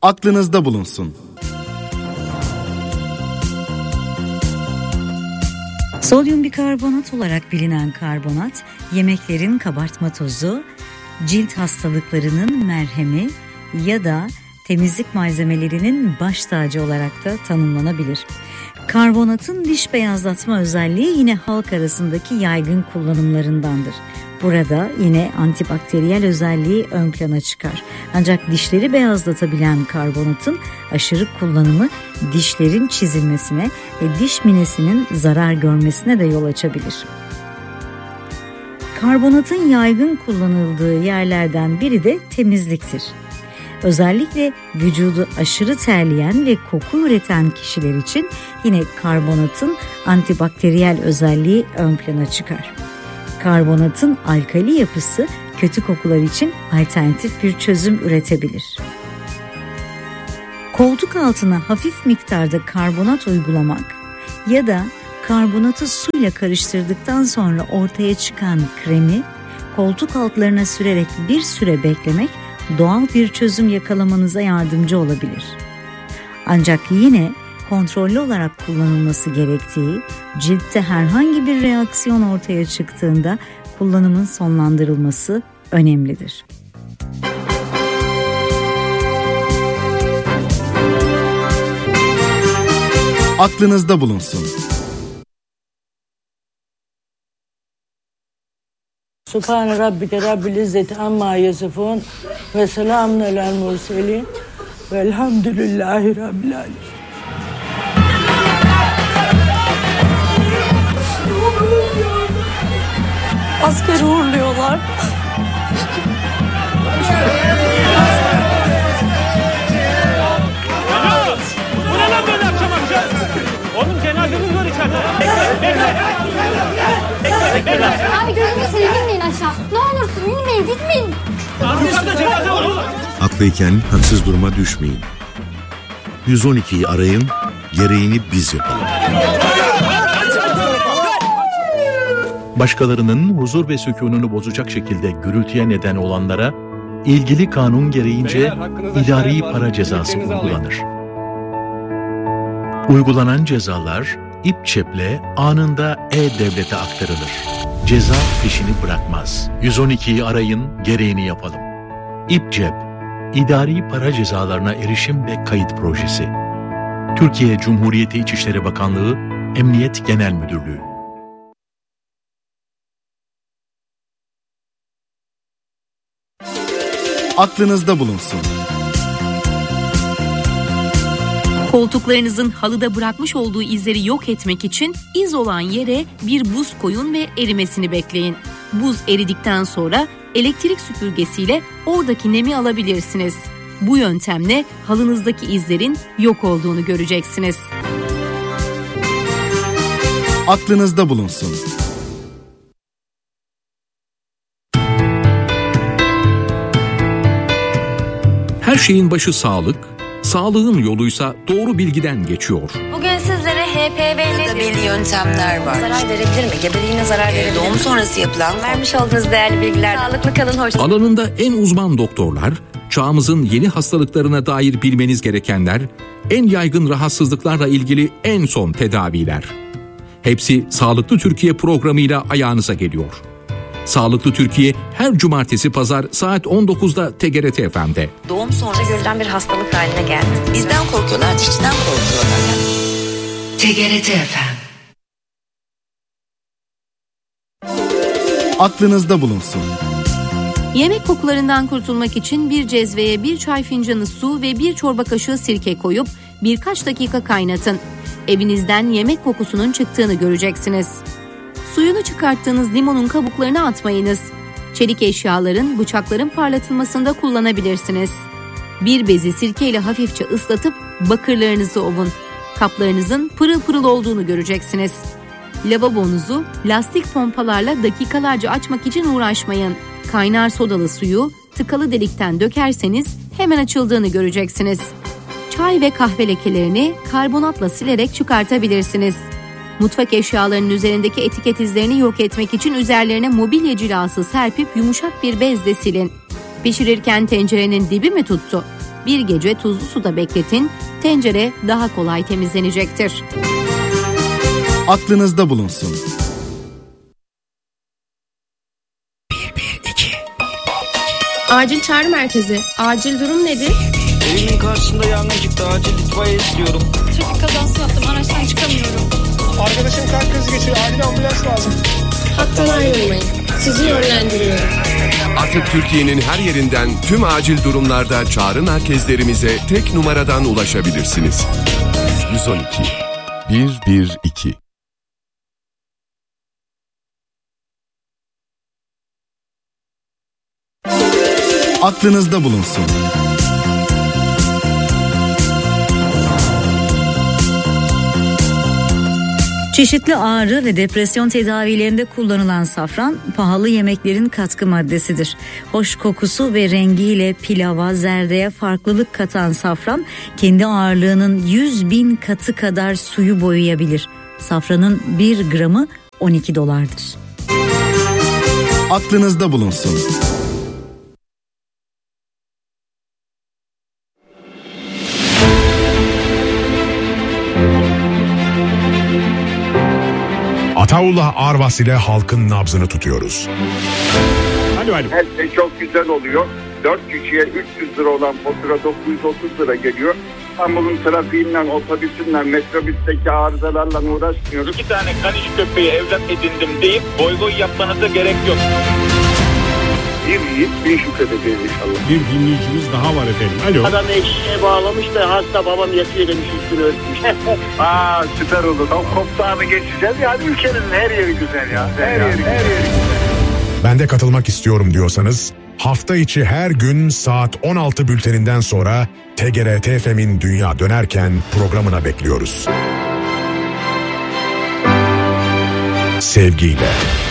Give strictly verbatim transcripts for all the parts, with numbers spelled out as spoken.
Aklınızda bulunsun. Sodyum bikarbonat olarak bilinen karbonat, yemeklerin kabartma tozu, cilt hastalıklarının merhemi ya da temizlik malzemelerinin baş tacı olarak da tanımlanabilir. Karbonatın diş beyazlatma özelliği yine halk arasındaki yaygın kullanımlarındandır. Burada yine antibakteriyel özelliği ön plana çıkar. Ancak dişleri beyazlatabilen karbonatın aşırı kullanımı dişlerin çizilmesine ve diş minesinin zarar görmesine de yol açabilir. Karbonatın yaygın kullanıldığı yerlerden biri de temizliktir. Özellikle vücudu aşırı terleyen ve koku üreten kişiler için yine karbonatın antibakteriyel özelliği ön plana çıkar. Karbonatın alkali yapısı kötü kokular için alternatif bir çözüm üretebilir. Koltuk altına hafif miktarda karbonat uygulamak ya da karbonatı suyla karıştırdıktan sonra ortaya çıkan kremi koltuk altlarına sürerek bir süre beklemek doğal bir çözüm yakalamanıza yardımcı olabilir. Ancak yine kontrollü olarak kullanılması gerektiği, ciltte herhangi bir reaksiyon ortaya çıktığında kullanımın sonlandırılması önemlidir. Aklınızda bulunsun. Subhane rabbike rabbil izzeti amma yasifun ve selamun alel murselin velhamdülillahi rabbil alemin. Askeri uğurluyorlar. Bu ne lan böyle akşam akşam? Oğlum cenazemiz var içeride. Bekle, bekle. Bekle, bekle. Abi gözümü seveyim, inmeyin aşağı. Ne olursun inmeyin, gitmeyin. Yukarıda cenaze var oğlum. Haklıyken haksız duruma düşmeyin. yüz on ikiyi arayın, gereğini biz yapalım. Başkalarının huzur ve sükununu bozacak şekilde gürültüye neden olanlara ilgili kanun gereğince idari para cezası uygulanır. Uygulanan cezalar İpçep'le anında E-Devlet'e aktarılır. Ceza peşini bırakmaz. yüz on ikiyi arayın, gereğini yapalım. İpcep, idari para cezalarına erişim ve kayıt projesi. Türkiye Cumhuriyeti İçişleri Bakanlığı, Emniyet Genel Müdürlüğü. Aklınızda bulunsun. Koltuklarınızın halıda bırakmış olduğu izleri yok etmek için iz olan yere bir buz koyun ve erimesini bekleyin. Buz eridikten sonra elektrik süpürgesiyle oradaki nemi alabilirsiniz. Bu yöntemle halınızdaki izlerin yok olduğunu göreceksiniz. Aklınızda bulunsun. Her şeyin başı sağlık, sağlığın yoluysa doğru bilgiden geçiyor. Bugün sizlere H P V'nin belli yöntemler var. Zarar verebilir mi? Gebeliğine zarar verebilir mi? Doğum sonrası yapılan vermiş olduğunuz değerli bilgiler. Sağlıklı kalın, hoş. Alanında en uzman doktorlar, çağımızın yeni hastalıklarına dair bilmeniz gerekenler, en yaygın rahatsızlıklarla ilgili en son tedaviler. Hepsi Sağlıklı Türkiye programıyla ayağınıza geliyor. Sağlıklı Türkiye her cumartesi pazar saat on dokuzda T G R T F M'de. Doğum sonrası görülen bir hastalık haline gelmez. Bizden korkuyorlar, dişçiden korkuyorlar. T G R T F M. Aklınızda bulunsun. Yemek kokularından kurtulmak için bir cezveye bir çay fincanı su ve bir çorba kaşığı sirke koyup birkaç dakika kaynatın. Evinizden yemek kokusunun çıktığını göreceksiniz. Suyunu çıkarttığınız limonun kabuklarını atmayınız. Çelik eşyaların, bıçakların parlatılmasında kullanabilirsiniz. Bir bezi sirkeyle hafifçe ıslatıp bakırlarınızı ovun. Kaplarınızın pırıl pırıl olduğunu göreceksiniz. Lavabonuzu lastik pompalarla dakikalarca açmak için uğraşmayın. Kaynar sodalı suyu tıkalı delikten dökerseniz hemen açıldığını göreceksiniz. Çay ve kahve lekelerini karbonatla silerek çıkartabilirsiniz. Mutfak eşyalarının üzerindeki etiket izlerini yok etmek için üzerlerine mobilya cilası serpip yumuşak bir bezle silin. Pişirirken tencerenin dibi mi tuttu? Bir gece tuzlu suda bekletin, tencere daha kolay temizlenecektir. Aklınızda bulunsun. Acil çağrı merkezi. Acil durum nedir? Evimin karşısında yangın çıktı. Acil itfaiye istiyorum. Trafik kazası yaptım. Araçtan çıkamıyorum. Arkadaşım kalp krizi geçiriyor. Acil ambulans lazım. Hattan ayrılmayın. Sizi yönlendiriyorum. Artık Türkiye'nin her yerinden tüm acil durumlarda çağrı merkezlerimize tek numaradan ulaşabilirsiniz. yüz on iki bir bir iki. Aklınızda bulunsun. Çeşitli ağrı ve depresyon tedavilerinde kullanılan safran, pahalı yemeklerin katkı maddesidir. Hoş kokusu ve rengiyle pilava, zerdeye farklılık katan safran, kendi ağırlığının yüz bin katı kadar suyu boyayabilir. Safranın bir gramı on iki dolardır. Aklınızda bulunsun. Ataullah Arvas ile halkın nabzını tutuyoruz. Alo, alo. Her şey çok güzel oluyor. Dört kişiye üç yüz lira olan fatura dokuz yüz otuz lira geliyor. İstanbul'un trafiğinden, otobüsünden, metrobüsteki arızalarla uğraşmıyoruz. İki tane kaniş köpeği evlat edindim deyip boy boy yapmanıza gerek yok. Bir yiğit bir şükredeceğiz inşallah. Bir dinleyicimiz daha var efendim. Alo. Adam eşeğe bağlamış da hasta babam yatıyor demiş, üstünü örtmüş. Aa süper oldu. Tam koptağını geçeceğiz. Yani ülkenin her yeri güzel ya. Her, her yeri güzel. Her yeri güzel. Ben de katılmak istiyorum diyorsanız hafta içi her gün saat on altı bülteninden sonra T G R T F M'in Dünya Dönerken programına bekliyoruz. Sevgiyle.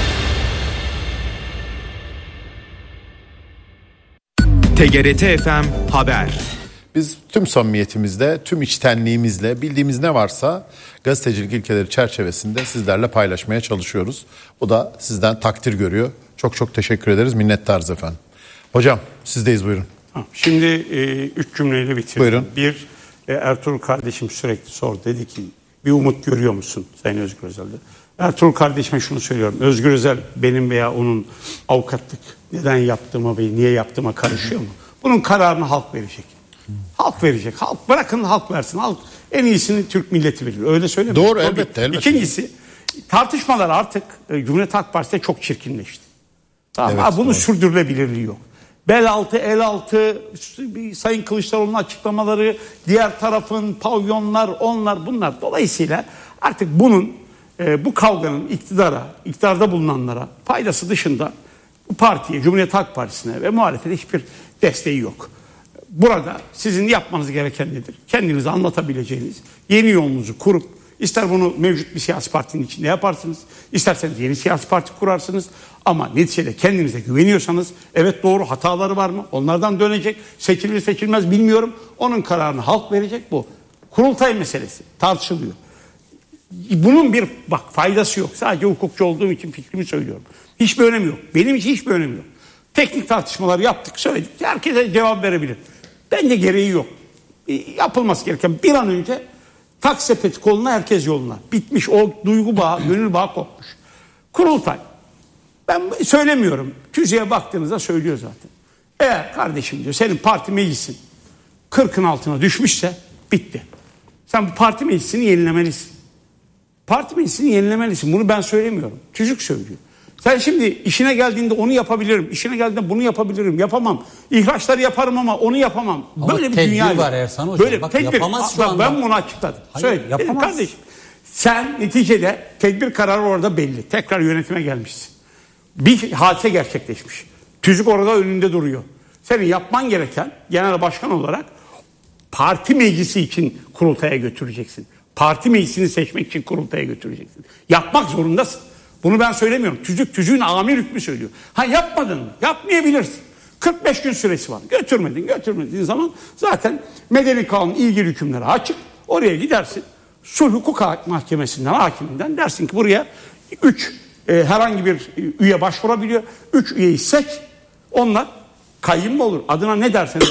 T G R T F M Haber. Biz tüm samimiyetimizle, tüm içtenliğimizle bildiğimiz ne varsa gazetecilik ilkeleri çerçevesinde sizlerle paylaşmaya çalışıyoruz. Bu da sizden takdir görüyor. Çok çok teşekkür ederiz. Minnettarız efendim. Hocam sizdeyiz, buyurun. Şimdi e, üç cümleyle bitirdim. Buyurun. Bir, e, Ertuğrul kardeşim sürekli sordu. Dedi ki bir umut görüyor musun Sayın Özgür Özel'de? Ertuğrul kardeşime şunu söylüyorum. Özgür Özel benim veya onun avukatlık neden yaptığıma ve niye yaptığıma karışıyor mu? Bunun kararını halk verecek. Halk verecek. Halk bırakın halk versin. Halk en iyisini Türk milleti verir. Öyle söylemiyorum. Doğru, elbette, elbette. İkincisi, tartışmalar artık e, Cumhuriyet Halk Partisi'de çok çirkinleşti. Tamam, evet, bunun doğru. sürdürülebilirliği yok. Bel altı, el altı, Sayın Kılıçdaroğlu'nun açıklamaları, diğer tarafın pavyonlar, onlar bunlar. Dolayısıyla artık bunun, e, bu kavganın iktidara, iktidarda bulunanlara faydası dışında bu partiye, Cumhuriyet Halk Partisi'ne ve muhalefete hiçbir desteği yok. Burada sizin yapmanız gereken nedir? Kendinizi anlatabileceğiniz yeni yolunuzu kurup, ister bunu mevcut bir siyasi partinin içinde yaparsınız, isterseniz yeni siyasi parti kurarsınız. Ama neticede kendinize güveniyorsanız, evet doğru hataları var mı? Onlardan dönecek, seçilir seçilmez bilmiyorum. Onun kararını halk verecek bu. Kurultay meselesi tartışılıyor. Bunun bir bak faydası yok. Sadece hukukçu olduğum için fikrimi söylüyorum. Hiçbir önemi yok. Benim için hiçbir önemi yok. Teknik tartışmalar yaptık, söyledik. Herkese cevap verebilir. Bence gereği yok. Yapılması gereken bir an önce tak sepet koluna herkes yoluna. Bitmiş o duygu bağı, gönül bağı kopmuş. Kurultay. Ben söylemiyorum. Tüzüğe baktığınızda söylüyor zaten. Eğer kardeşim diyor senin parti meclisin kırkın altına düşmüşse bitti. Sen bu parti meclisini yenilemelisin. Parti meclisini yenilemelisin. Bunu ben söylemiyorum. Tüzük söylüyor. Sen şimdi işine geldiğinde onu yapabilirim. İşine geldiğinde bunu yapabilirim. Yapamam. İhraçları yaparım ama onu yapamam. Ama böyle bir dünya var Ersan Hocam. Böyle bak, tedbir. yapamaz şu anda. Ben bunu açıkladım. Hayır, Söyle. yapamaz. Kardeşim sen neticede tedbir kararı orada belli. Tekrar yönetime gelmişsin. Bir hadise gerçekleşmiş. Tüzük orada önünde duruyor. Senin yapman gereken genel başkan olarak parti meclisi için kurultaya götüreceksin. Parti meclisini seçmek için kurultaya götüreceksin. Yapmak zorundasın. Bunu ben söylemiyorum. Tüzük tüzüğün amir hükmü söylüyor. Ha yapmadın mı? Yapmayabilirsin. kırk beş gün süresi var. Götürmedin, götürmediğin zaman zaten medeni kanun ilgili hükümleri açık. Oraya gidersin. Sulh Hukuk Mahkemesi'nden, hakiminden dersin ki buraya üç e, herhangi bir üye başvurabiliyor. üç üyeyi seç. Onlar Kayyum mu olur? Adına ne derseniz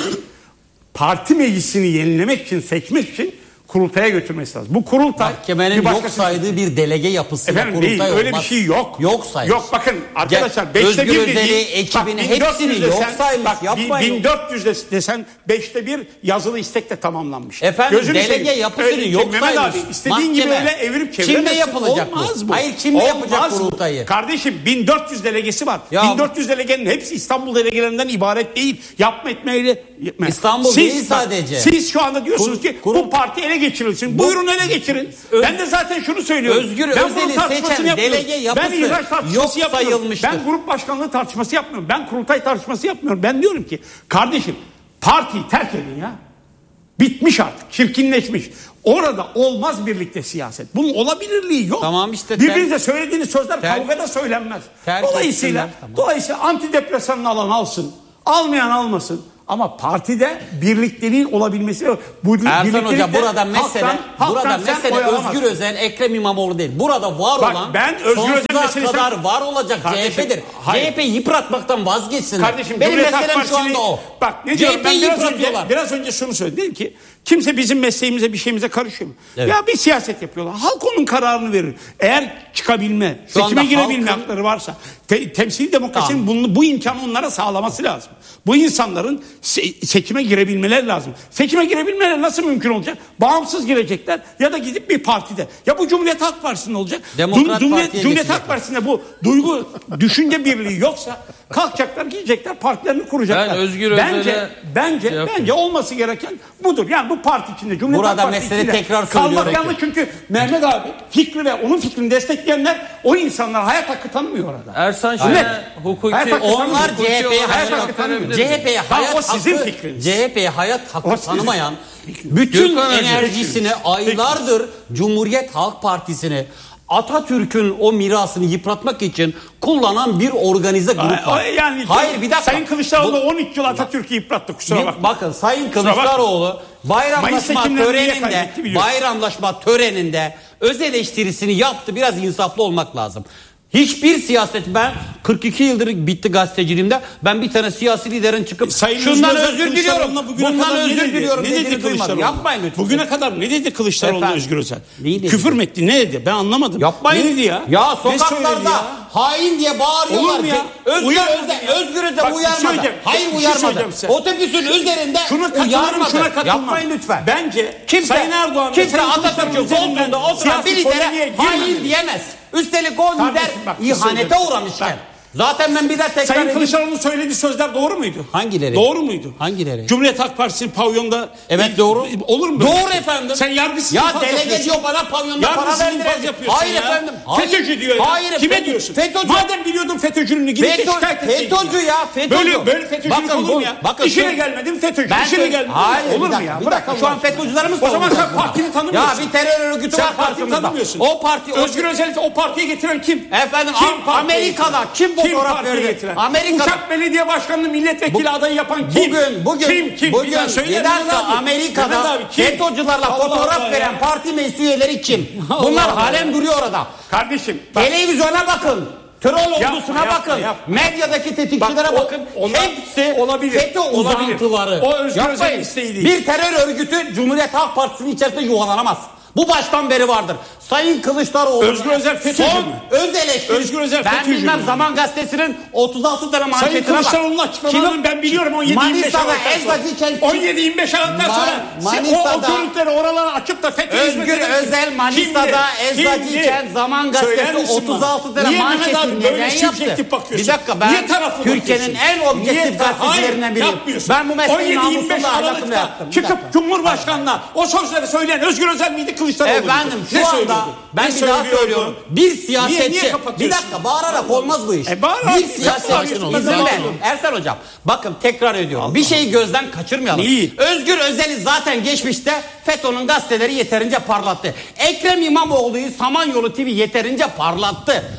parti meclisini yenilemek için, seçmek için kurultaya götürmesi lazım. Bu kurultay mahkemenin bir yok saydığı bir delege yapısıyla efendim, kurultay değil, öyle olmaz. bir şey yok. Yok saymış. Yok bakın arkadaşlar beşte Özgür bir Özel'i, dediği, ekibini bak, hepsini yok saymış. Bak, yapmayın. bin dört yüz desen beşte bir yazılı istekle tamamlanmış. Efendim Gözünü delege seveyim. yapısını Öyle, yok Mehmet saymış. abi istediğin gibi öyle evirip çeviremezsin. Kimle yapılacak Olmaz bu? bu. Hayır kimle Olmaz yapacak bu. kurultayı? Kardeşim bin dört yüz delegesi var. Ya, bin dört yüz delegenin hepsi İstanbul delegelerinden ibaret değil. Yapma etmeyle. Yetmez. İstanbul siz, değil sadece. Siz şu anda diyorsunuz Kur, ki kur, bu parti ele geçirilsin. Bu, Buyurun ele geçirin. Öz, ben de zaten şunu söylüyorum. Özgür ben Özel'i seçen delege yapısı ben ihraç tartışması yok yapmıyorum. sayılmıştır. Ben grup başkanlığı tartışması yapmıyorum. Ben kurultay tartışması yapmıyorum. Ben diyorum ki kardeşim partiyi terk edin ya. Bitmiş artık. Çirkinleşmiş. Orada olmaz birlikte siyaset. Bunun olabilirliği yok. Tamam işte. Birbirinize söylediğiniz sözler ter, kavgada söylenmez. Ter, dolayısıyla tamam. dolayısıyla antidepresanını alan alsın. Almayan almasın. Ama partide birlikteliğin olabilmesi bu Ersan Hoca burada mesele halktan, burada halktan mesele Özgür Özel, Ekrem İmamoğlu değil. Burada var Bak, olan ben Özgür Özel kadar var olacak kardeşim, C H P'dir. C H P'yi yıpratmaktan vazgeçsinler. Kardeşim, benim Cumhuriyet meselem şu anda o. Bak ne C diyorum H ben P'yi biraz önce, yıpratıyorlar. biraz önce şunu söyledim. Dedim ki kimse bizim mesleğimize bir şeyimize karışıyor mu? Evet. Ya bir siyaset yapıyorlar. Halk onun kararını verir. Eğer çıkabilme, Şu seçime girebilme halkın... hakları varsa te- temsili demokrasinin tamam. bunu, bu imkanı onlara sağlaması lazım. Bu insanların se- seçime girebilmeleri lazım. Seçime girebilmeleri nasıl mümkün olacak? Bağımsız girecekler ya da gidip bir partide. Ya bu Cumhuriyet Halk Partisi'nde olacak. Demokrat Cumhuriyet, Parti'ye Cumhuriyet Halk Partisi'nde bu duygu, düşünce birliği yoksa kalkacaklar, gidecekler, partilerini kuracaklar. Ben Özgür bence Özel'e bence şey bence olması gereken budur. Yani bu parti içinde Cumhuriyet Burada Halk Partisi mesele içinde tekrar kalmak söylüyorum. yanlış çünkü Mehmet abi fikri ve onun fikrini destekleyenler o insanlar hayat hakkı tanımıyor orada. Ersan Net. Şen'e hukuki Hayat hakkı Onlar tanımıyor. C H P'ye hayat hayat hakkı tanımıyor. C H P'ye hayat o sizin hakkı, fikriniz. C H P'ye hayat hakkı O sizin tanımayan bütün Gökhan Erciyes. enerjisini aylardır Cumhuriyet Halk Partisi'ni Atatürk'ün o mirasını yıpratmak için kullanan bir organize grup var. Ay, yani Hayır bir dakika. Sayın Kılıçdaroğlu Bu, on üç yıl Atatürk'ü yıprattı kusura bak. bakın Sayın Kılıçdaroğlu bayramlaşma töreninde bayramlaşma töreninde öz eleştirisini yaptı. Biraz insaflı olmak lazım. Hiçbir siyaset ben kırk iki yıldır bitti gazeteciliğimde ben bir tane siyasi liderin çıkıp Sayın şundan Özgür özür diliyorum. Bundan özür dedi? diliyorum Ne dediğini dedi duymadım. Kılıçdaroğlu? Yapmayın lütfen. Bugüne kadar ne dedi Kılıçdaroğlu Efendim? Özgür Özel? Neyi dedi? Küfür mü etti? Ne dedi? Ben anlamadım. Yapmayın. Ne dedi ya? Ya Ne söyledi sokaklarda ya? hain diye bağırıyorlar. Olur mu ya? Özgür Uyarmadı Özel, ya. Özgür Özel Bak, bir şey uyarmadı. söyleyeceğim. Hayır Bir şey uyarmadı. söyleyeceğim size. Otobüsün üzerinde Şuna katılırım, uyarmadı. şuna katılmam. Yapmayın lütfen. Bence kimse, Sayın Erdoğan kimse Sayın Atatürk'ün Kılıçdaroğlu'nun koltuğunda oturan siyasi bir lidere polemiğe hain girmemeli. diyemez. Üstelik o lider Kardeşim bak, bir ihanete söyleyeyim. uğramışken. Bak. Zaten ben bir daha tekrar Sayın edeyim. Kılıçdaroğlu'nun söylediği sözler doğru muydu? Hangileri? Doğru muydu? Hangileri? Cumhuriyet Halk Partisi'nin pavyonda... Evet doğru. Olur mu? böyle Doğru şey? efendim. Sen yargısız Ya infaz delege yapıyorsun. diyor bana pavyonda para Yargısız infaz verdiler. yapıyorsun Hayır ya. efendim. Hayır. FETÖ'cü diyor ya. Hayır Kime efendim. diyorsun? FETÖ'cü. Madem biliyordun FETÖ'cünü gidip de FETÖ, şikayet edeceksin. FETÖ'cü ya FETÖ'cü. Böyle, böyle FETÖ'cülük Bakın olur bu- mu ya? bakın İşine şu- gelmedin FETÖ'cü. Ben İşine söyle- gelmedin. Hayır, Olur bir mu dakika, ya? bir Bırak dakika. Şu an Allah FETÖ'cüleri mi O zaman savunuyorsun? sen partini tanımıyorsun. Ya bir terör örgütü Sen var partini karşımızda. tanımıyorsun. O parti Özgür Özel o partiye getiren kim? Efendim Kim Am- partiye Amerika'da getiren? kim fotoğraf partiye verdi? getiren? Amerika'da. Uşak Belediye Başkanı'nı milletvekili adayı yapan kim? Bugün bugün kim kim? bugün Bir daha söyle bir Mehmet dakika abi. Mehmet Amerika'da abi, kim? FETÖ'cülerle Allah fotoğraf Allah veren ya. parti meclis üyeleri kim? Allah Bunlar Allah halen ya. duruyor orada. Kardeşim bak. Televizyona bakın. Troll Yapma, ordusuna yapma, bakın. yapma. Medyadaki tetikçilere Bak, o- bakın. onlar- Hepsi olabilir, FETÖ olabilir. uzantıları. O Özgür Yapmayın. Özel'in isteği değil. Bir terör örgütü Cumhuriyet Halk Partisi'nin içerisinde yuvalanamaz. Bu baştan beri vardır. Sayın Kılıçdaroğlu. Özgür Özel FETÖ'cü son mü? öz eleştiri. Özgür Özel Ben FETÖ'cü bilmem mü? Zaman Gazetesi'nin otuz altı tane manşetine Sayın bak. Kılıçdaroğlu'nun açıklamalarını ben biliyorum on yedi yirmi beş Manisa'da Aralık'tan sonra. Eczacı on yedi yirmi beş Aralık'tan Ma- sonra Manisa'da- o, o görüntüleri oralara açıp da FETÖ hizmet Özgür eden Özel kim? Manisa'da Kimdi? Eczacıyken Kimdi? Zaman Söyler Gazetesi misin otuz altı bana? tane Niye Mehmet manşet abi böyle neden yaptı? subjektif bakıyorsun? Bir dakika ben Niye taraflı Türkiye'nin bakıyorsun? en objektif Niye- gazetecilerinden Hayır, biriyim. yapmıyorsun. Ben bu mesleği on yedi yirmi beş namusumla ahlakımla Aralık'ta yaptım. Bir çıkıp dakika. Cumhurbaşkanı'na o sözleri söyleyen Özgür Özel miydi Kılıçdaroğlu muydu? Efendim şu Ne anda söylüyordu? ben Ne bir daha söylüyordu? söylüyorum. Bir siyasetçi. Niye, niye bir kapatıyorsun? dakika bağırarak olmaz bu iş. E, bağırarak bir yapma, siyasetçi. sakin ol, İzin sakin ver. ol. Ersan hocam bakın tekrar ediyorum. Bir şeyi gözden kaçırmayalım. Neyi? Özgür Özel'i zaten geçmişte FETÖ'nün gazeteleri yeterince parlattı. Ekrem İmamoğlu'yu Samanyolu T V yeterince parlattı.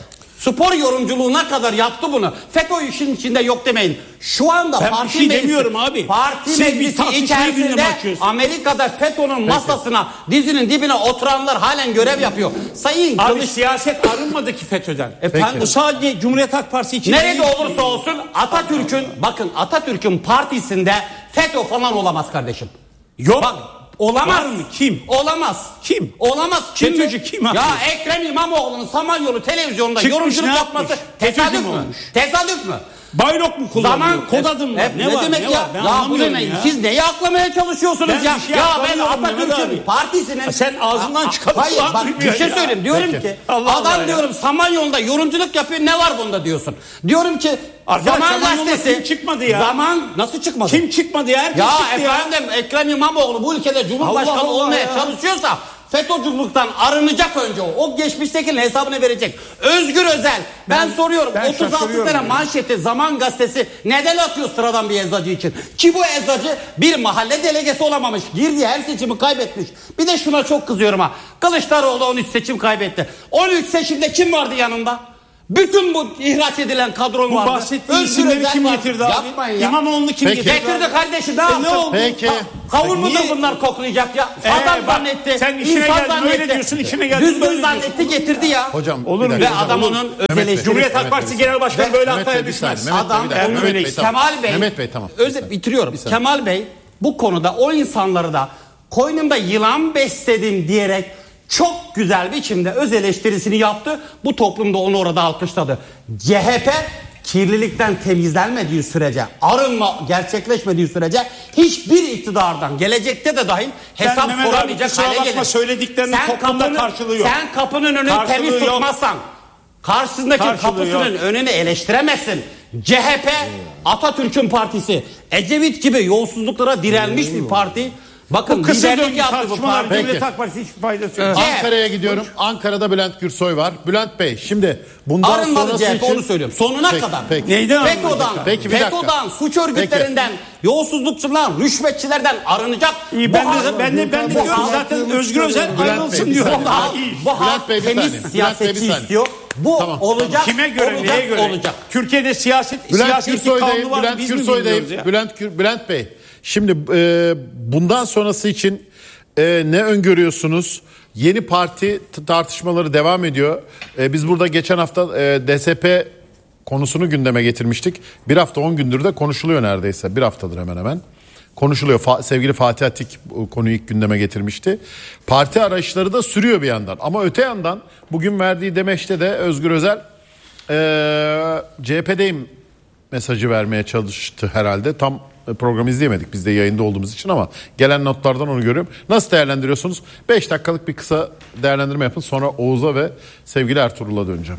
Spor yorumculuğuna kadar yaptı bunu. FETÖ işin içinde yok demeyin. Şu anda ben parti bir şey meclisi, demiyorum abi. parti Siz meclisi içerisinde Amerika'da FETÖ'nün Peki. masasına, dizinin dibine oturanlar halen görev yapıyor. Sayın Abi Kılıç... siyaset arınmadı ki FETÖ'den. Efendim? Bu sadece Cumhuriyet Halk Partisi için. Nerede olursa olsun Atatürk'ün, bakın Atatürk'ün partisinde FETÖ falan olamaz kardeşim. Yok. Bak, olamaz. Var mı? Kim? Olamaz. Kim? Olamaz. Kim FETÖ'cü kim abi? Ya Ekrem İmamoğlu'nun Samanyolu televizyonunda Çıkmış, yorumculuk ne yapması yapmış? tesadüf FETÖ'cü mü mü? olmuş? Tesadüf mü? Bayrok mu kullanıyor? Zaman Kod adım mı? E, Ne, ne var? demek Ne ya? var? Ben Ya bu anlamıyorum ne? ya. Siz neyi aklamaya çalışıyorsunuz Ben ya? bir şey Ya ben aklamıyorum Mehmet Atatürk'ün abi. partisinin... Ha, sen ağzından çıkarıp Hayır bak kulağın bir şey duymuyor ya. söyleyeyim. Diyorum Peki. ki Allah adam Allah ya. diyorum Samanyolu'da yorumculuk yapıyor. Ne var bunda diyorsun? Diyorum ki Arkadaş, Zaman Samanyolu'da Gazetesi... kim çıkmadı ya? Zaman nasıl çıkmadı? Kim çıkmadı ya? Herkes Ya çıktı ya. efendim Ekrem İmamoğlu bu ülkede Cumhurbaşkanı Allah Allah olmaya ya. çalışıyorsa FETÖ'cülükten arınacak önce o. O geçmiştekinin hesabını verecek. Özgür Özel. Ben, ben soruyorum ben otuz altı şaşırıyorum tane ya. manşeti Zaman Gazetesi neden atıyor sıradan bir eczacı için? Ki bu eczacı bir mahalle delegesi olamamış. Girdiği her seçimi kaybetmiş. Bir de şuna çok kızıyorum ha. Kılıçdaroğlu on üç seçim kaybetti. on üç seçimde kim vardı yanında? Bütün bu ihraç edilen kadron Bu vardı. bahsettiğin isimleri kim var. getirdi abi? Yapmayın ya. İmamoğlu'nu kim Peki. getirdi? Getirdi kardeşim ne E yapsın? ne oldu? Peki. Ha, Kavun mudur Niye? bunlar koklayacak ya? Ee, Adam bak, zannetti. sen işine insan geldin, zannetti. öyle diyorsun, işine geldin, Düzgün böyle zannetti getirdi ya. Hocam Olur mu? Ve adam onun öz eleştirisi. Cumhuriyet Halk Partisi Genel Başkanı böyle hataya düşmez. Adam Mehmet onu Bey, tamam. Kemal Bey. Mehmet Bey tamam. Öze, bitiriyorum. Kemal Bey bu konuda o insanları da koynumda yılan besledim diyerek çok güzel biçimde öz eleştirisini yaptı. Bu toplumda onu orada alkışladı. C H P kirlilikten temizlenmediği sürece, arınma gerçekleşmediği sürece hiçbir iktidardan gelecekte de dahil hesap Mehmet abi, soramayacak kusura hale bakma, gelir. söylediklerinin toplumda karşılığı yok. Sen kapının önünü Karşılığı temiz yok. tutmazsan, karşısındaki Karşılığı kapısının yok. önünü eleştiremezsin. C H P Atatürk'ün partisi. Ecevit gibi yolsuzluklara direnmiş bir parti. Bakın Bu kısa liderlik döngü yaptı bu tartışmalar parti. Cumhuriyet Halk Partisi hiçbir faydası yok. Evet. Ankara'ya gidiyorum. Ankara'da Bülent Gürsoy var. Bülent Bey şimdi bundan Arınmadı sonrası C H P için... onu söylüyorum. Sonuna Peki, kadar. peki. Neyden FETÖ'den, arınacak? Peki, bir dakika. FETÖ'den, suç örgütlerinden, yolsuzlukçulardan, rüşvetçilerden arınacak. İyi, ben de, ben de, ben de bu diyorum halk- zaten Özgür Özel Bülent Bey, ayrılsın bir diyor. saniye. Bu halk, bu halk Bülent Bey, bir temiz saniye. Bülent Bey, bir siyasetçi saniye. istiyor. Bu Tamam. olacak. Kime göre, olacak, neye göre? olacak. Türkiye'de siyaset, Bülent siyaseti Gürsoy'dayım. kanunu var. Bülent Biz mi Gürsoy'dayım. bilmiyoruz ya? Bülent Gür- Bülent Bey. Şimdi e, bundan sonrası için e, ne öngörüyorsunuz? Yeni parti t- tartışmaları devam ediyor. E, biz burada geçen hafta e, D S P konusunu gündeme getirmiştik. Bir hafta on gündür de konuşuluyor neredeyse. Bir haftadır hemen hemen. Konuşuluyor. Fa- sevgili Fatih Atik bu konuyu ilk gündeme getirmişti. Parti arayışları da sürüyor bir yandan. Ama öte yandan bugün verdiği demeçte de Özgür Özel e, C H P'deyim mesajı vermeye çalıştı herhalde. Tam programı izleyemedik biz de yayında olduğumuz için ama gelen notlardan onu görüyorum. Nasıl değerlendiriyorsunuz? beş dakikalık bir kısa değerlendirme yapın. Sonra Oğuz'a ve sevgili Ertuğrul'a döneceğim.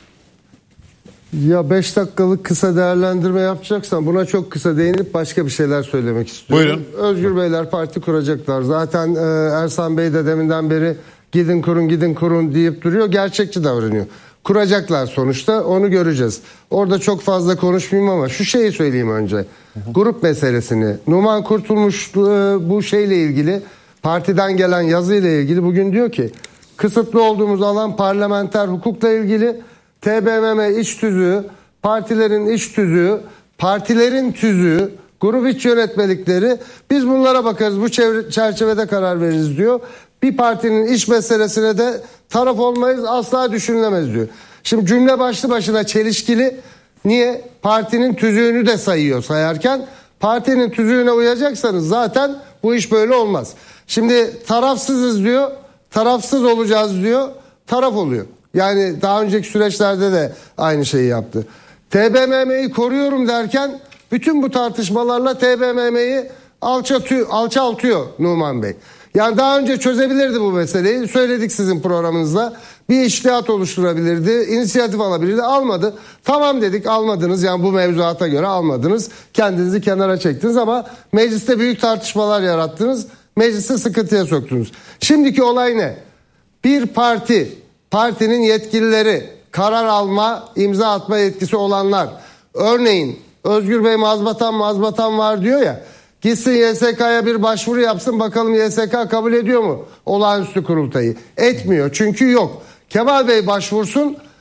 Ya beş dakikalık kısa değerlendirme yapacaksan buna çok kısa değinip başka bir şeyler söylemek istiyorum. Buyurun. Özgür Beyler parti kuracaklar. Zaten e, Ersan Bey de deminden beri gidin kurun gidin kurun deyip duruyor. Gerçekçi davranıyor. Kuracaklar sonuçta, onu göreceğiz. Orada çok fazla konuşmayayım ama şu şeyi söyleyeyim önce. Hı hı. Grup meselesini. Numan Kurtulmuş e, bu şeyle ilgili, partiden gelen yazıyla ilgili bugün diyor ki kısıtlı olduğumuz alan parlamenter hukukla ilgili, T B M M iç tüzüğü, partilerin iç tüzüğü, partilerin tüzüğü, grup iç yönetmelikleri, biz bunlara bakarız, bu çevre, çerçevede karar veririz diyor. Bir partinin iç meselesine de taraf olmayız, asla düşünülemez diyor. Şimdi cümle başlı başına çelişkili. Niye? Partinin tüzüğünü de sayıyor sayarken. Partinin tüzüğüne uyacaksanız zaten bu iş böyle olmaz. Şimdi tarafsızız diyor, tarafsız olacağız diyor, taraf oluyor. Yani daha önceki süreçlerde de aynı şeyi yaptı. T B M M'yi koruyorum derken bütün bu tartışmalarla T B M M'yi alçaltıyor, alçaltıyor Numan Bey. Yani daha önce çözebilirdi bu meseleyi. Söyledik sizin programınızda. Bir içtihat oluşturabilirdi, inisiyatif alabilirdi. Almadı. Tamam dedik, almadınız. Yani bu mevzuata göre almadınız. Kendinizi kenara çektiniz ama mecliste büyük tartışmalar yarattınız. Meclisi sıkıntıya soktunuz. Şimdiki olay ne? Bir parti, partinin yetkilileri, karar alma, imza atma yetkisi olanlar. Örneğin Özgür Bey mazbatam mazbatam var diyor ya. Gitsin Y S K'ya bir başvuru yapsın, bakalım Y S K kabul ediyor mu olağanüstü kurultayı? Etmiyor çünkü yok. Kemal Bey başvursun,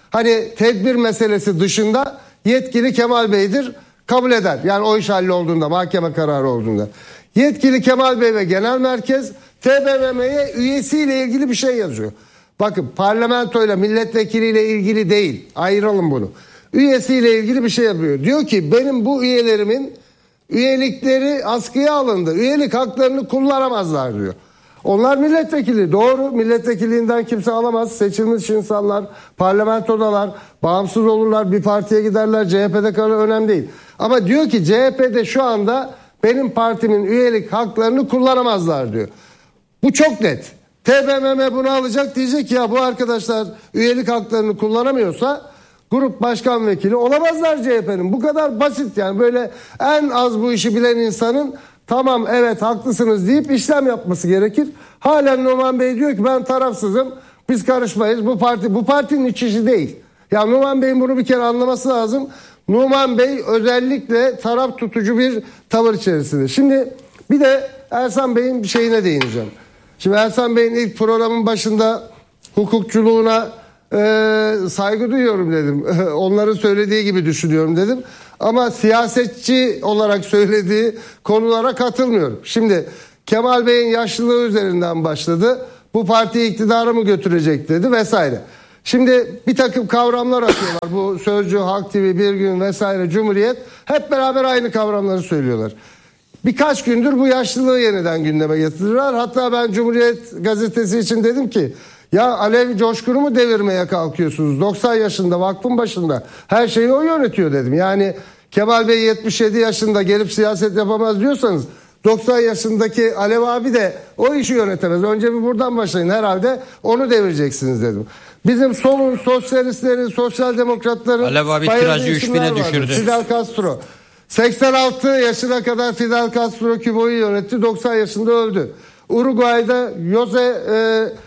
Hani tedbir meselesi dışında yetkili Kemal Bey'dir, kabul eder. Yani o iş hallolduğunda, mahkeme kararı olduğunda. Yetkili Kemal Bey ve genel merkez T B M M'ye üyesiyle ilgili bir şey yazıyor. Bakın parlamentoyla, milletvekiliyle ilgili değil. Ayıralım bunu. Üyesiyle ilgili bir şey yapıyor. Diyor ki benim bu üyelerimin üyelikleri askıya alındı. Üyelik haklarını kullanamazlar diyor. Onlar milletvekili. Doğru, milletvekiliğinden kimse alamaz. Seçilmiş insanlar, parlamentodalar, bağımsız olurlar, bir partiye giderler, C H P'de kalır, önemli değil. Ama diyor ki C H P'de şu anda benim partimin üyelik haklarını kullanamazlar diyor. Bu çok net. T B M M bunu alacak, diyecek ya bu arkadaşlar üyelik haklarını kullanamıyorsa grup başkan vekili olamazlar C H P'nin. Bu kadar basit yani, böyle en az bu işi bilen insanın tamam evet haklısınız deyip işlem yapması gerekir. Halen Numan Bey diyor ki ben tarafsızım, biz karışmayız, bu parti bu partinin iç işi değil. Ya Numan Bey'in bunu bir kere anlaması lazım. Numan Bey özellikle taraf tutucu bir tavır içerisinde. Şimdi bir de Ersan Bey'in bir şeyine değineceğim. Şimdi Ersan Bey'in ilk programın başında hukukçuluğuna e, saygı duyuyorum dedim. Onların söylediği gibi düşünüyorum dedim. Ama siyasetçi olarak söylediği konulara katılmıyorum. Şimdi Kemal Bey'in yaşlılığı üzerinden başladı. Bu partiyi iktidara mı götürecek dedi vesaire. Şimdi bir takım kavramlar atıyorlar. Bu Sözcü, Halk T V, Bir Gün vesaire, Cumhuriyet hep beraber aynı kavramları söylüyorlar. Birkaç gündür bu yaşlılığı yeniden gündeme getiriyorlar. Hatta ben Cumhuriyet gazetesi için dedim ki ya Alev Coşkun'u mu devirmeye kalkıyorsunuz? doksan yaşında, vakfın başında, her şeyi o yönetiyor dedim. Yani Kemal Bey yetmiş yedi yaşında gelip siyaset yapamaz diyorsanız doksan yaşındaki Alev abi de o işi yönetemez. Önce bir buradan başlayın, herhalde onu devireceksiniz dedim. Bizim solun, sosyalistlerin, sosyal demokratların Alev abi tirajı üç bine düşürdü. Fidel Castro. seksen altı yaşına kadar Fidel Castro Küba'yı yönetti. doksan yaşında öldü. Uruguay'da Jose e,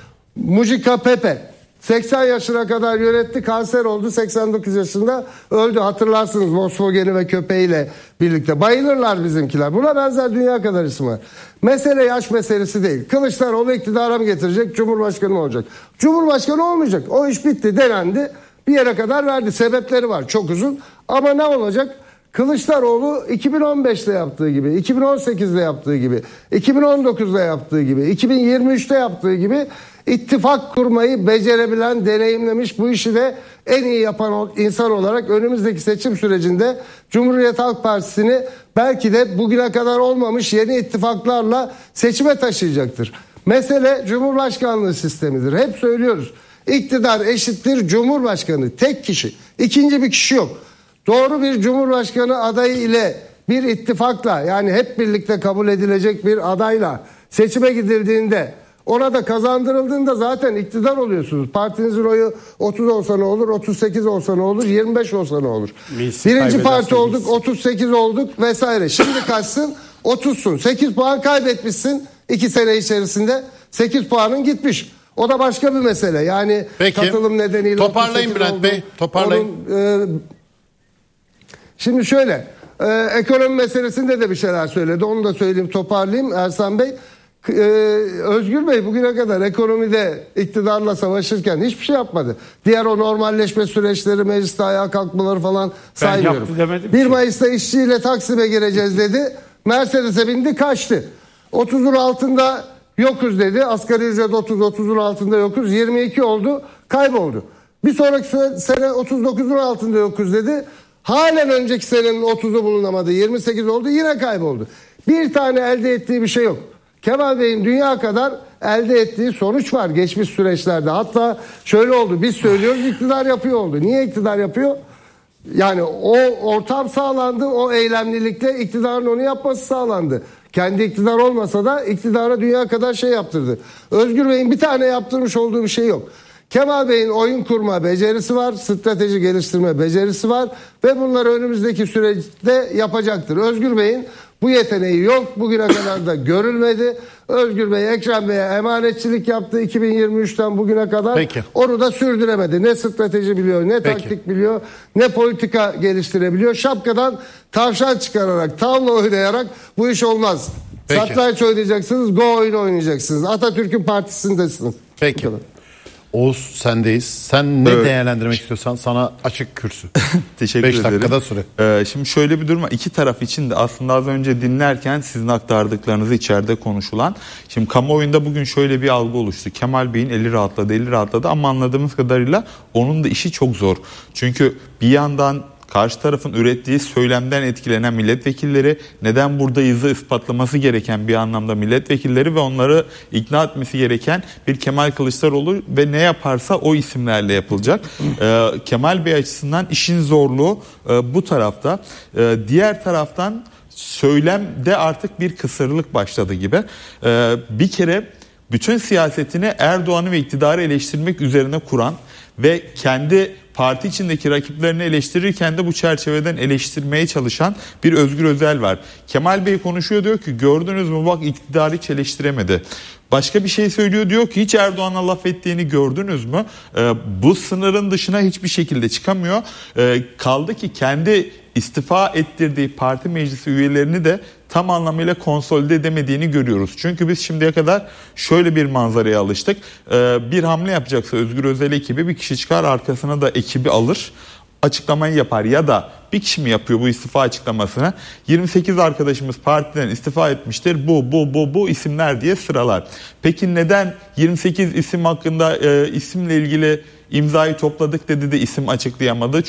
Mujica Pepe seksen yaşına kadar yönetti. Kanser oldu. seksen dokuz yaşında öldü. Hatırlarsınız Volkswagen'i ve köpeğiyle birlikte. Bayılırlar bizimkiler. Buna benzer dünya kadar isim var. Mesele yaş meselesi değil. Kılıçdaroğlu iktidara mı getirecek? Cumhurbaşkanı mı olacak? Cumhurbaşkanı olmayacak. O iş bitti, denendi. Bir yere kadar verdi. Sebepleri var. Çok uzun. Ama ne olacak? Kılıçdaroğlu iki bin on beşte yaptığı gibi, iki bin on sekizde yaptığı gibi, iki bin on dokuzda yaptığı gibi, iki bin yirmi üçte yaptığı gibi ittifak kurmayı becerebilen, deneyimlemiş, bu işi de en iyi yapan insan olarak önümüzdeki seçim sürecinde Cumhuriyet Halk Partisi'ni belki de bugüne kadar olmamış yeni ittifaklarla seçime taşıyacaktır. Mesele Cumhurbaşkanlığı sistemidir. Hep söylüyoruz. İktidar eşittir Cumhurbaşkanı. Tek kişi. İkinci bir kişi yok. Doğru bir Cumhurbaşkanı adayı ile bir ittifakla, yani hep birlikte kabul edilecek bir adayla seçime gidildiğinde, ona da kazandırıldığında zaten iktidar oluyorsunuz. Partinizin oyu otuz olsa ne olur, otuz sekiz olsa ne olur, yirmi beş olsa ne olur. Biz Birinci parti olduk, otuz sekiz olduk vesaire. Şimdi kaçsın? otuzsun. sekiz puan kaybetmişsin iki sene içerisinde. sekiz puanın gitmiş. O da başka bir mesele. Yani peki, katılım nedeniyle toparlayın Bülent Bey, toparlayın. Onun, e, Şimdi şöyle, e, ekonomi meselesinde de bir şeyler söyledi. Onu da söyleyeyim, toparlayayım Ersan Bey. E, Özgür Bey bugüne kadar ekonomide iktidarla savaşırken hiçbir şey yapmadı. Diğer o normalleşme süreçleri, mecliste ayağa kalkmaları falan saymıyorum. bir Mayıs'ta işçiyle Taksim'e gireceğiz dedi. Mercedes'e bindi, kaçtı. otuzun altında yokuz dedi. Asgari ücret otuz, otuzun altında yokuz. yirmi iki oldu, kayboldu. Bir sonraki sene otuz dokuzun altında yokuz dedi. Halen önceki senenin otuzu bulunamadı. yirmi sekiz oldu, yine kayboldu. Bir tane elde ettiği bir şey yok. Kemal Bey'in dünya kadar elde ettiği sonuç var geçmiş süreçlerde. Hatta şöyle oldu, biz söylüyoruz, iktidar yapıyor oldu. Niye iktidar yapıyor? Yani o ortam sağlandı, o eylemlilikte iktidarın onu yapması sağlandı. Kendi iktidar olmasa da iktidara dünya kadar şey yaptırdı. Özgür Bey'in bir tane yaptırmış olduğu bir şey yok. Kemal Bey'in oyun kurma becerisi var, strateji geliştirme becerisi var ve bunları önümüzdeki süreçte yapacaktır. Özgür Bey'in bu yeteneği yok, bugüne kadar da görülmedi. Özgür Bey Ekrem Bey'e emanetçilik yaptı iki bin yirmi üçten bugüne kadar. Peki. Onu da sürdüremedi. Ne strateji biliyor, ne Peki. taktik biliyor, ne politika geliştirebiliyor. Şapkadan tavşan çıkararak, tavla oynayarak bu iş olmaz. Peki. Satranç oynayacaksınız, go oyunu oynayacaksınız. Atatürk'ün partisindesiniz. Peki. Oğuz sendeyiz. Sen ne Evet. değerlendirmek istiyorsan sana açık kürsü. Teşekkür beş ederim. dakikada süre. Ee, şimdi şöyle bir durum var. İki taraf için de aslında az önce dinlerken sizin aktardıklarınızı içeride konuşulan. Şimdi kamuoyunda bugün şöyle bir algı oluştu. Kemal Bey'in eli rahatladı, eli rahatladı ama anladığımız kadarıyla onun da işi çok zor. Çünkü bir yandan karşı tarafın ürettiği söylemden etkilenen milletvekilleri, neden buradayızı ispatlaması gereken bir anlamda milletvekilleri ve onları ikna etmesi gereken bir Kemal Kılıçdaroğlu ve ne yaparsa o isimlerle yapılacak. Ee, Kemal Bey açısından işin zorluğu e, bu tarafta. E, diğer taraftan söylemde artık bir kısırlık başladı gibi. E, bir kere bütün siyasetini Erdoğan'ı ve iktidarı eleştirmek üzerine kuran ve kendi parti içindeki rakiplerini eleştirirken de bu çerçeveden eleştirmeye çalışan bir Özgür Özel var. Kemal Bey konuşuyor, diyor ki gördünüz mü bak iktidarı hiç eleştiremedi. Başka bir şey söylüyor, diyor ki hiç Erdoğan'a laf ettiğini gördünüz mü? Ee, bu sınırın dışına hiçbir şekilde çıkamıyor. Ee, kaldı ki kendi istifa ettirdiği parti meclisi üyelerini de tam anlamıyla konsolide edemediğini görüyoruz. Çünkü biz şimdiye kadar şöyle bir manzaraya alıştık. Ee, bir hamle yapacaksa Özgür Özel ekibi bir kişi çıkar, arkasına da ekibi alır, açıklamayı yapar ya da bir kişi mi yapıyor bu istifa açıklamasını? yirmi sekiz arkadaşımız partiden istifa etmiştir. Bu, bu, bu, bu isimler diye sıralar. Peki neden yirmi sekiz isim hakkında e, isimle ilgili imzayı topladık dedi de isim açıklayamadı?